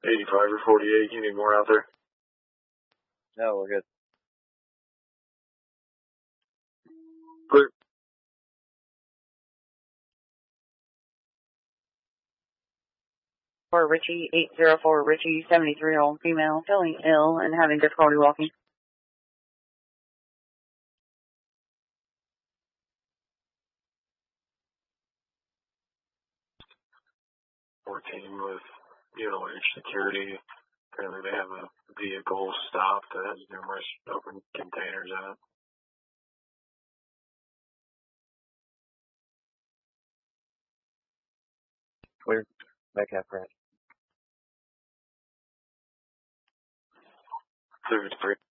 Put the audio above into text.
85 or 48. You need more out there? No, we're good. Clear. For Richie, 804 Richie, 73-year-old female, feeling ill and having difficulty walking. With UNOH security. Apparently they have a vehicle stopped that has numerous open containers in it. Clear. Back half right. Clear, it's 3.